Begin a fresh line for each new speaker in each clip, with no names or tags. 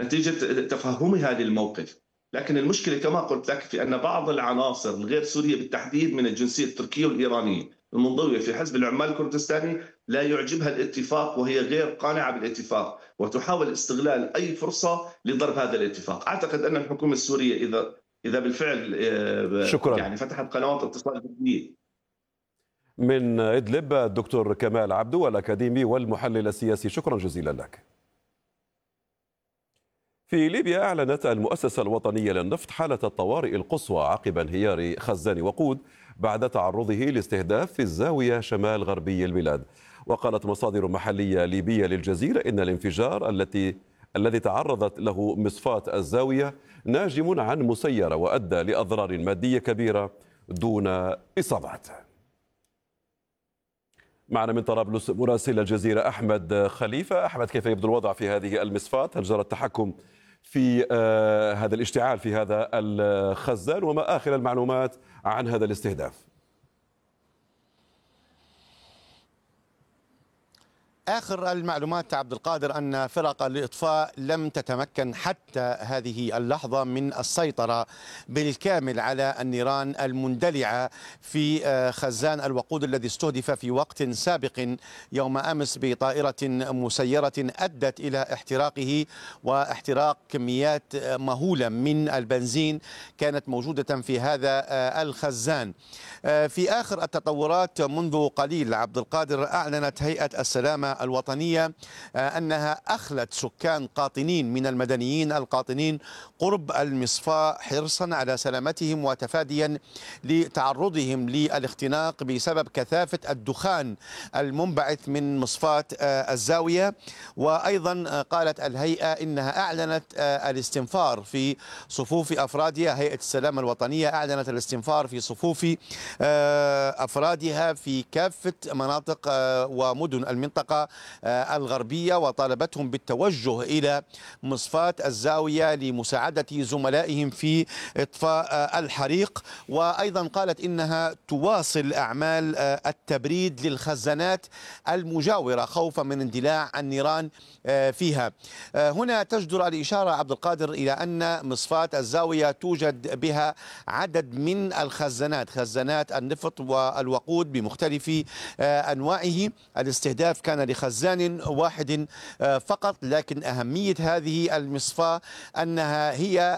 نتيجة تفهمها للموقف. لكن المشكلة كما قلت لك في أن بعض العناصر الغير سورية بالتحديد من الجنسية التركية والإيرانية المنضوية في حزب العمال الكردستاني لا يعجبها الاتفاق، وهي غير قانعة بالاتفاق وتحاول استغلال أي فرصة لضرب هذا الاتفاق. أعتقد أن الحكومة السورية إذا بالفعل
شكرا.
يعني فتحت قنوات اتصال جديدة.
من إدلب الدكتور كمال عبدو الأكاديمي والمحلل السياسي، شكرا جزيلا لك. في ليبيا أعلنت المؤسسة الوطنية للنفط حالة الطوارئ القصوى عقب انهيار خزان وقود بعد تعرضه لاستهداف في الزاوية شمال غربي البلاد. وقالت مصادر محلية ليبية للجزيرة إن الانفجار الذي تعرضت له مصفاة الزاوية ناجم عن مسيرة وأدى لأضرار مادية كبيرة دون إصابات. معنا من طرابلس مراسل الجزيرة أحمد خليفة. أحمد، كيف يبدو الوضع في هذه المصفاة؟ هل جرى التحكم في هذا الاشتعال في هذا الخزان، وما آخر المعلومات عن هذا الاستهداف؟
آخر المعلومات عبد القادر أن فرق الإطفاء لم تتمكن حتى هذه اللحظة من السيطرة بالكامل على النيران المندلعة في خزان الوقود الذي استهدف في وقت سابق يوم أمس بطائرة مسيرة أدت إلى احتراقه واحتراق كميات مهولة من البنزين كانت موجودة في هذا الخزان. في آخر التطورات منذ قليل عبد القادر أعلنت هيئة السلامة الوطنية أنها أخلت سكان قاطنين من المدنيين القاطنين قرب المصفاة حرصا على سلامتهم وتفاديا لتعرضهم للاختناق بسبب كثافة الدخان المنبعث من مصفاة الزاوية. وأيضا قالت الهيئة إنها أعلنت الاستنفار في صفوف أفرادها. هيئة السلامة الوطنية أعلنت الاستنفار في صفوف أفرادها في كافة مناطق ومدن المنطقة الغربية، وطالبتهم بالتوجه إلى مصفاة الزاوية لمساعدة زملائهم في إطفاء الحريق. وأيضا قالت إنها تواصل أعمال التبريد للخزانات المجاورة خوفا من اندلاع النيران فيها. هنا تجدر الإشارة عبد القادر إلى أن مصفاة الزاوية توجد بها عدد من الخزانات، خزانات النفط والوقود بمختلف أنواعه. الاستهداف كان لخزان واحد فقط، لكن أهمية هذه المصفاة أنها هي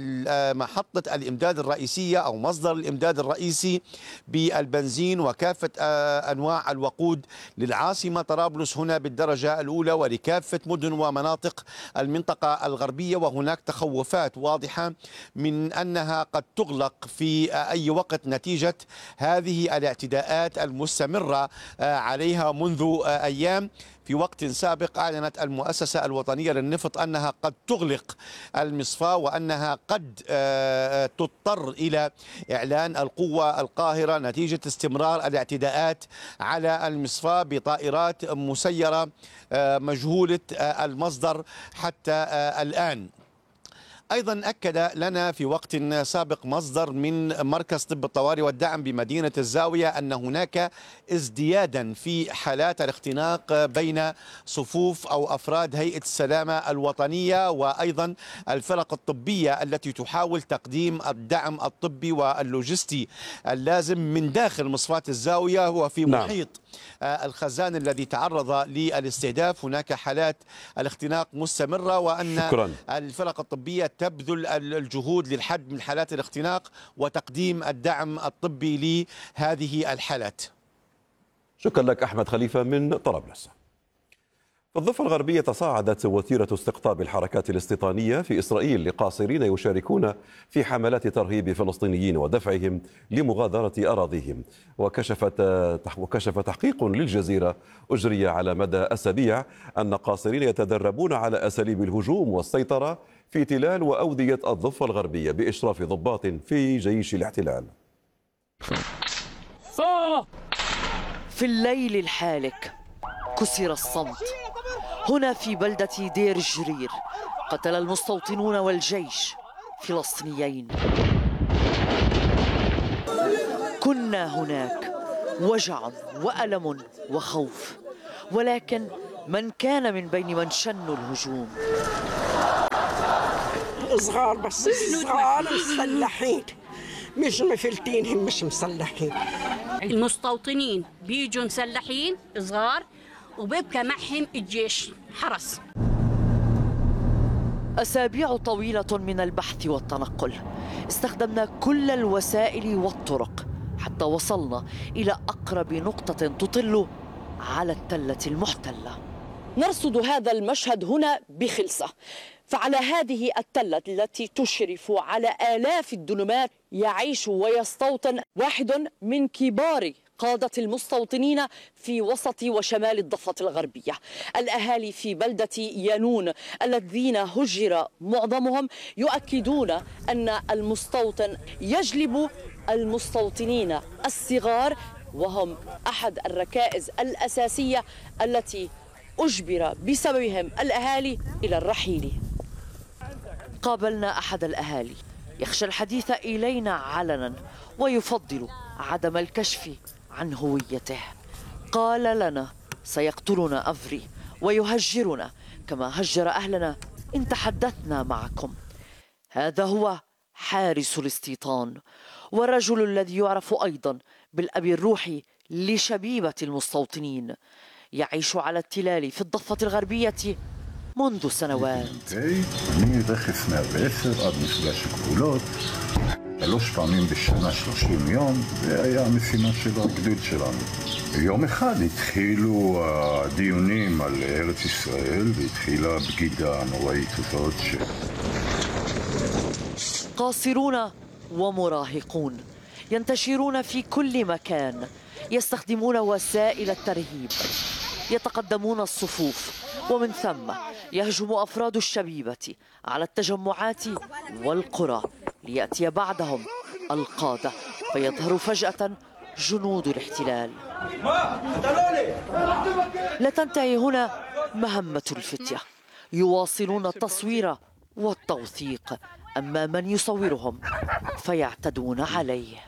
محطة الإمداد الرئيسية أو مصدر الإمداد الرئيسي بالبنزين وكافة أنواع الوقود للعاصمة طرابلس هنا بالدرجة الأولى ولكافة مدن ومناطق المنطقة الغربية. وهناك تخوفات واضحة من أنها قد تغلق في أي وقت نتيجة هذه الاعتداءات المستمرة عليها منذ أيام. في وقت سابق أعلنت المؤسسة الوطنية للنفط أنها قد تغلق المصفاة وأنها قد تضطر إلى إعلان القوة القاهرة نتيجة استمرار الاعتداءات على المصفاة بطائرات مسيرة مجهولة المصدر حتى الآن. أيضا أكد لنا في وقت سابق مصدر من مركز طب الطوارئ والدعم بمدينة الزاوية أن هناك ازديادا في حالات الاختناق بين صفوف أو أفراد هيئة السلامة الوطنية وأيضا الفرق الطبية التي تحاول تقديم الدعم الطبي واللوجستي اللازم من داخل مصفاة الزاوية وفي محيط الخزان الذي تعرض للاستهداف. هناك حالات الاختناق مستمرة وأن الفرق الطبية تبذل الجهود للحد من حالات الاختناق وتقديم الدعم الطبي لهذه الحالات.
شكرا لك أحمد خليفة من طرابلس. في الضفة الغربية تصاعدت وتيرة استقطاب الحركات الاستيطانية في إسرائيل لقاصرين يشاركون في حملات ترهيب فلسطينيين ودفعهم لمغادرة أراضيهم. وكشف تحقيق للجزيرة أجري على مدى أسابيع أن قاصرين يتدربون على أساليب الهجوم والسيطرة في تلال وأودية الضفة الغربية بإشراف ضباط في جيش الاحتلال.
في الليل الحالك كسر الصمت هنا في بلدة دير الجرير. قتل المستوطنون والجيش فلسطينيين. كنا هناك وجع وألم وخوف، ولكن من كان من بين من شنوا الهجوم؟
صغار بس صغار مسلحين، مش مفلتين، هم مش مسلحين.
المستوطنين بيجوا مسلحين صغار وبيبقى معهم الجيش حرس.
أسابيع طويلة من البحث والتنقل، استخدمنا كل الوسائل والطرق حتى وصلنا إلى أقرب نقطة تطل على التلة المحتلة. نرصد هذا المشهد هنا بخلصة، فعلى هذه التلة التي تشرف على آلاف الدنمات يعيش ويستوطن واحد من كبار قادة المستوطنين في وسط وشمال الضفة الغربية. الأهالي في بلدة يانون الذين هجر معظمهم يؤكدون أن المستوطن يجلب المستوطنين الصغار، وهم أحد الركائز الأساسية التي أجبر بسببهم الأهالي إلى الرحيل. قابلنا أحد الأهالي يخشى الحديث إلينا علنا ويفضل عدم الكشف عن هويته. قال لنا سيقتلنا أفري ويهجرنا كما هجر أهلنا إن تحدثنا معكم. هذا هو حارس الاستيطان والرجل الذي يعرف أيضا بالأب الروحي لشبيبة المستوطنين، يعيش على التلال في الضفة الغربية منذ سنوات.
אני רכס 110 עד מפגש הגבולות, 3 פעמים בשנה 30 יום, זה היה המשימה של הגדוד שלנו. יום אחד התחילו הדיונים על ארץ ישראל והתחילה בגידה נוראית הזאת
قاصرون ومراهقون ينتشرون في كل مكان، يستخدمون وسائل الترهيب، يتقدمون الصفوف، ومن ثم يهجم أفراد الشبيبة على التجمعات والقرى ليأتي بعدهم القادة، فيظهر فجأة جنود الاحتلال. لا تنتهي هنا مهمة الفتية، يواصلون التصوير والتوثيق، أما من يصورهم فيعتدون عليه.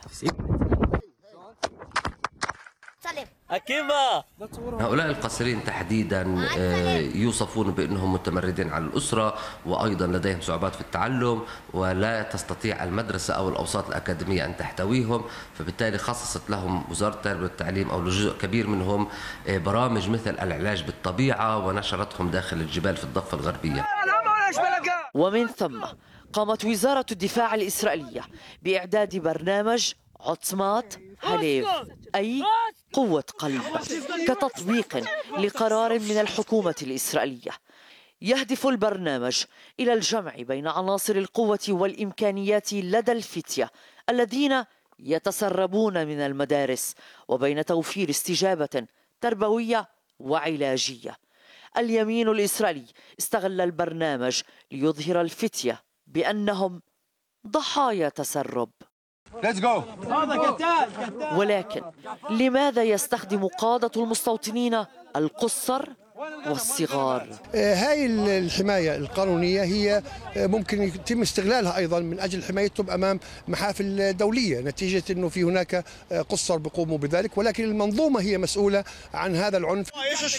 هؤلاء القاصرين تحديدا يوصفون بأنهم متمردين على الأسرة، وأيضا لديهم صعوبات في التعلم، ولا تستطيع المدرسة أو الأوساط الأكاديمية أن تحتويهم، فبالتالي خصصت لهم وزارة التربية والتعليم أو لجزء كبير منهم برامج مثل العلاج بالطبيعة، ونشرتهم داخل الجبال في الضفة الغربية.
ومن ثم قامت وزارة الدفاع الإسرائيلية بإعداد برنامج عصمات هليف، أي قوة قلب، كتطبيق لقرار من الحكومة الإسرائيلية. يهدف البرنامج إلى الجمع بين عناصر القوة والإمكانيات لدى الفتية الذين يتسربون من المدارس، وبين توفير استجابة تربوية وعلاجية. اليمين الإسرائيلي استغل البرنامج ليظهر الفتية بأنهم ضحايا تسرب. ولكن لماذا يستخدم قادة المستوطنين القُصّر والصغار؟
هاي الحماية القانونية هي ممكن يتم استغلالها أيضا من أجل حمايتهم أمام محافل دولية، نتيجة أنه في هناك قُصّر بيقوموا بذلك، ولكن المنظومة هي مسؤولة عن هذا العنف.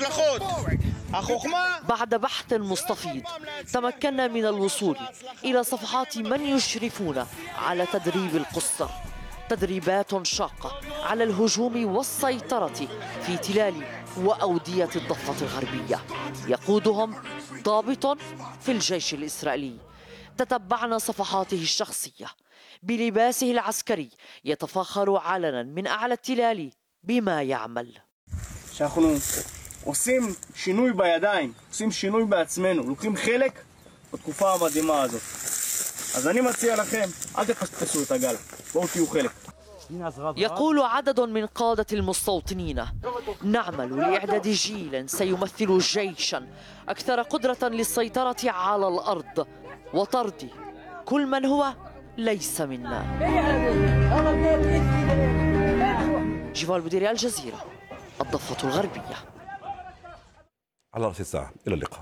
بعد بحث مستفيض تمكنا من الوصول إلى صفحات من يشرفون على تدريب القُصّر، تدريبات شاقة على الهجوم والسيطرة في تلال وأودية الضفة الغربية، يقودهم ضابط في الجيش الإسرائيلي. تتبعنا صفحاته الشخصية بلباسه العسكري، يتفاخر علنا من أعلى التلال بما يعمل.
שאנחנו עושים שינוי בידיים, עושים שינוי בעצמנו, לוקחים חלק בתקופה המדהימה הזאת. אז אני מציע לכם, אל תפספסו את הגל, בואו תהיו חלק.
يقول عدد من قادة المستوطنين: نعمل لإعداد جيل سيمثل جيشا أكثر قدرة للسيطرة على الأرض وطرد كل من هو ليس منا. جيفال بوديري، الجزيرة، الضفة الغربية.
على رأس الساعة، إلى اللقاء.